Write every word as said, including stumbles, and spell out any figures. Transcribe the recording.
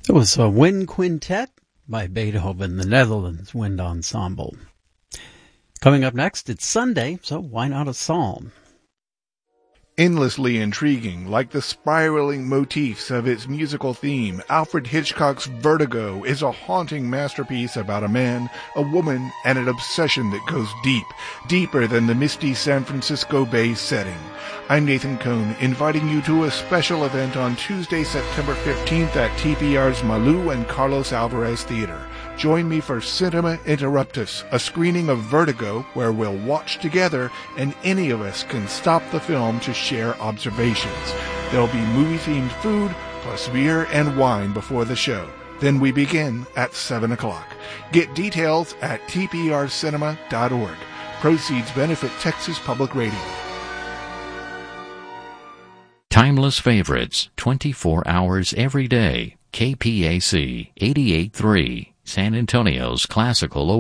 It was a Wind Quintet by Beethoven, the Netherlands Wind Ensemble. Coming up next, it's Sunday, so why not a psalm? Endlessly intriguing, like the spiraling motifs of its musical theme, Alfred Hitchcock's Vertigo is a haunting masterpiece about a man, a woman, and an obsession that goes deep, deeper than the misty San Francisco Bay setting. I'm Nathan Cohn, inviting you to a special event on Tuesday, September fifteenth at T P R's Malou and Carlos Alvarez Theater. Join me for Cinema Interruptus, a screening of Vertigo where we'll watch together and any of us can stop the film to share observations. There'll be movie-themed food plus beer and wine before the show. Then we begin at seven o'clock. Get details at T P R cinema dot org. Proceeds benefit Texas Public Radio. Timeless favorites, twenty-four hours every day. K P A C eighty-eight point three, San Antonio's classical